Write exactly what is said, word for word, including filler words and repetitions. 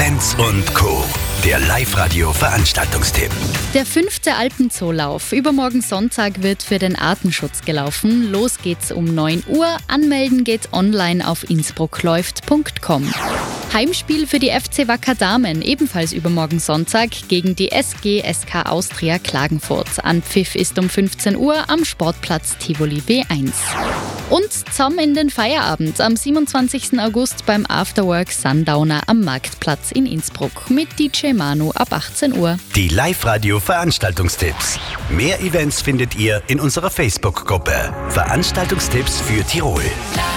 Jens und Co. Der Live-Radio-Veranstaltungstipp. Der fünfte Alpenzoolauf. Übermorgen Sonntag wird für den Artenschutz gelaufen. Los geht's um neun Uhr. Anmelden geht's online auf innsbruckläuft punkt com. Heimspiel für die F C Wacker Damen, ebenfalls übermorgen Sonntag gegen die S G S K Austria Klagenfurt. Anpfiff ist um fünfzehn Uhr am Sportplatz Tivoli W eins. Und zusammen in den Feierabend am siebenundzwanzigsten August beim Afterwork Sundowner am Marktplatz in Innsbruck mit D J Manu ab achtzehn Uhr. Die Live-Radio-Veranstaltungstipps. Mehr Events findet ihr in unserer Facebook-Gruppe. Veranstaltungstipps für Tirol.